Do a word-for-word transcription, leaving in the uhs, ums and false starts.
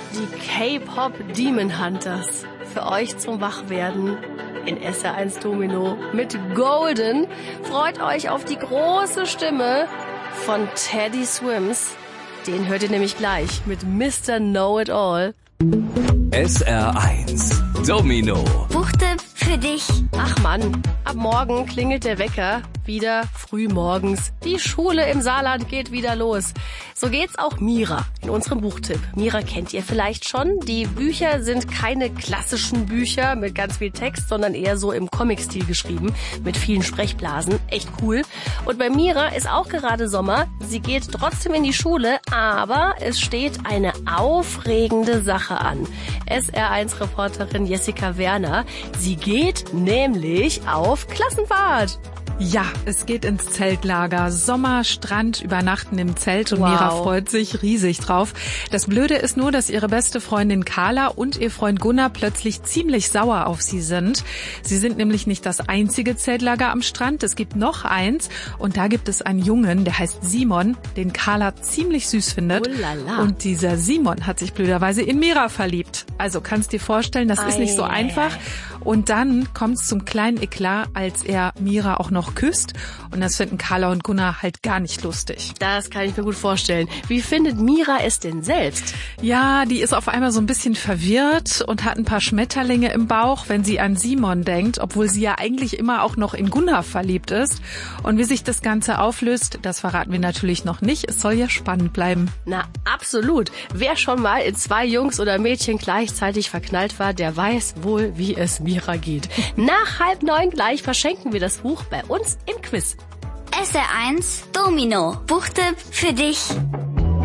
Die K-Pop Demon Hunters. Für euch zum Wachwerden in S R eins Domino mit Golden. Freut euch auf die große Stimme von Teddy Swims. Den hört ihr nämlich gleich mit Mister Know-It-All. S R eins Domino. Buchtipp für dich. Ach Mann, ab morgen klingelt der Wecker. Wieder früh morgens. Die Schule im Saarland geht wieder los. So geht's auch Mira in unserem Buchtipp. Mira kennt ihr vielleicht schon. Die Bücher sind keine klassischen Bücher mit ganz viel Text, sondern eher so im Comic-Stil geschrieben, mit vielen Sprechblasen. Echt cool. Und bei Mira ist auch gerade Sommer. Sie geht trotzdem in die Schule, aber es steht eine aufregende Sache an. S R eins Reporterin Jessica Werner. Sie geht nämlich auf Klassenfahrt. Ja, es geht ins Zeltlager. Sommer, Strand, übernachten im Zelt und Wow. Mira freut sich riesig drauf. Das Blöde ist nur, dass ihre beste Freundin Carla und ihr Freund Gunnar plötzlich ziemlich sauer auf sie sind. Sie sind nämlich nicht das einzige Zeltlager am Strand. Es gibt noch eins und da gibt es einen Jungen, der heißt Simon, den Carla ziemlich süß findet. Uhlala. Und dieser Simon hat sich blöderweise in Mira verliebt. Also kannst dir vorstellen, das ist nicht so Ei. einfach. Und dann kommt es zum kleinen Eklat, als er Mira auch noch küsst. Und das finden Carla und Gunnar halt gar nicht lustig. Das kann ich mir gut vorstellen. Wie findet Mira es denn selbst? Ja, die ist auf einmal so ein bisschen verwirrt und hat ein paar Schmetterlinge im Bauch, wenn sie an Simon denkt, obwohl sie ja eigentlich immer auch noch in Gunnar verliebt ist. Und wie sich das Ganze auflöst, das verraten wir natürlich noch nicht. Es soll ja spannend bleiben. Na, absolut. Wer schon mal in zwei Jungs oder Mädchen gleichzeitig verknallt war, der weiß wohl, wie es Mira geht. Nach halb neun gleich verschenken wir das Buch bei uns im Quiz. S R eins Domino. Buchtipp für dich.